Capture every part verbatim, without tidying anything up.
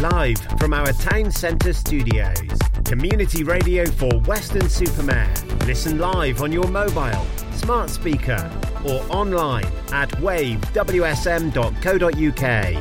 Live from our town centre studios. Community radio for Weston-super-Mare. Listen live on your mobile, smart speaker or online at wave w s m dot co dot u k.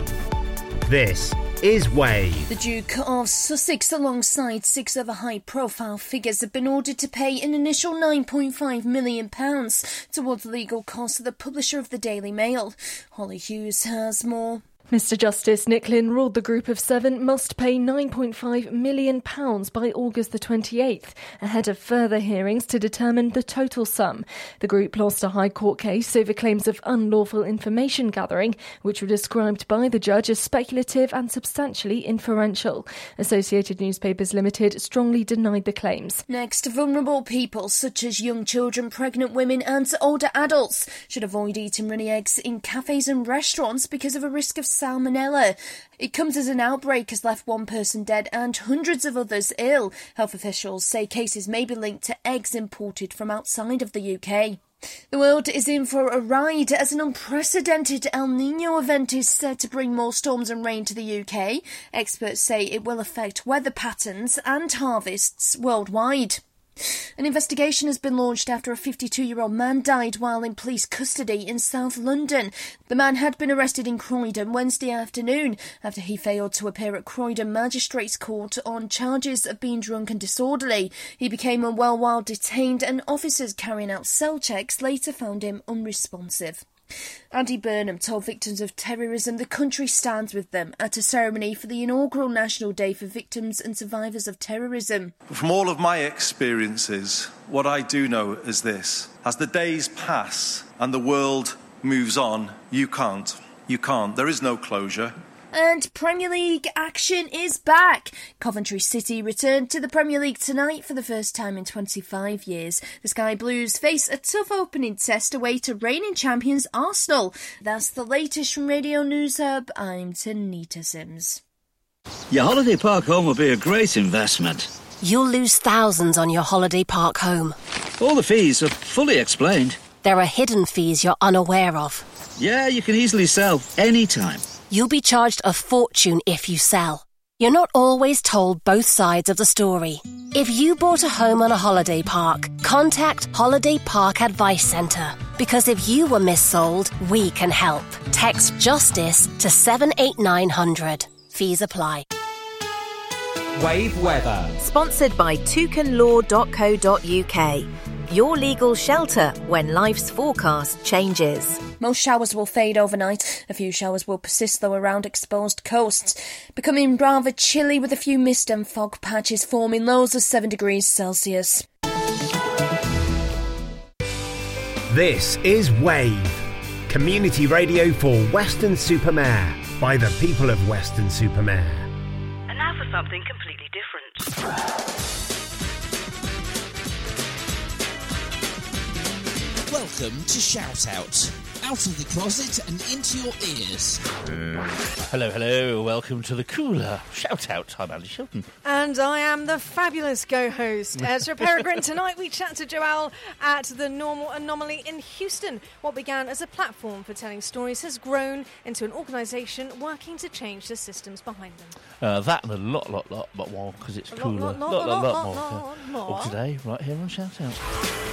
This is Wave. The Duke of Sussex, alongside six other high-profile figures, have been ordered to pay an initial nine point five million pounds towards the legal costs of the publisher of the Daily Mail. Holly Hughes has more. Mister Justice Nick Lynn ruled the group of seven must pay nine point five million pounds by August the twenty-eighth, ahead of further hearings to determine the total sum. The group lost a High Court case over claims of unlawful information gathering, which were described by the judge as speculative and substantially inferential. Associated Newspapers Limited strongly denied the claims. Next, vulnerable people such as young children, pregnant women and older adults should avoid eating runny eggs in cafes and restaurants because of a risk of salmonella. It comes as an outbreak has left one person dead and hundreds of others ill. Health officials say cases may be linked to eggs imported from outside of the U K. The world is in for a ride as an unprecedented El Niño event is said to bring more storms and rain to the U K. Experts say it will affect weather patterns and harvests worldwide. An investigation has been launched after a fifty-two-year-old man died while in police custody in South London. The man had been arrested in Croydon Wednesday afternoon after he failed to appear at Croydon Magistrates Court on charges of being drunk and disorderly. He became unwell while detained, and officers carrying out cell checks later found him unresponsive. Andy Burnham told victims of terrorism the country stands with them at a ceremony for the inaugural National Day for Victims and Survivors of Terrorism. From all of my experiences, what I do know is this. As the days pass and the world moves on, you can't. You can't. There is no closure. And Premier League action is back. Coventry City returned to the Premier League tonight for the first time in twenty-five years. The Sky Blues face a tough opening test away to reigning champions Arsenal. That's the latest from Radio News Hub. I'm Tanita Sims. Your holiday park home will be a great investment. You'll lose thousands on your holiday park home. All the fees are fully explained. There are hidden fees you're unaware of. Yeah, you can easily sell any time. You'll be charged a fortune if you sell. You're not always told both sides of the story. If you bought a home on a holiday park, contact Holiday Park Advice Centre. Because if you were missold, we can help. Text JUSTICE to seven eight nine hundred. Fees apply. Wave weather. Sponsored by toucan law dot co dot u k. Your legal shelter when life's forecast changes. Most showers will fade overnight. A few showers will persist, though, around exposed coasts, becoming rather chilly with a few mist and fog patches forming, lows of seven degrees Celsius. This is Wave, community radio for Weston-super-Mare by the people of Weston-super-Mare. And now for something completely different. Welcome to Shout Out. Out of the closet and into your ears. Uh, hello, hello. Welcome to the cooler Shout Out. I'm Andy Shelton. And I am the fabulous co-host, Ezra Peregrine. Tonight we chat to Joelle at the Normal Anomaly in Houston. What began as a platform for telling stories has grown into an organisation working to change the systems behind them. Uh, that and a lot, lot, lot, lot more, because it's cooler. Lot, lot, lot, lot, lot, lot, more. lot, lot, lot. All today, right here on Shout Out.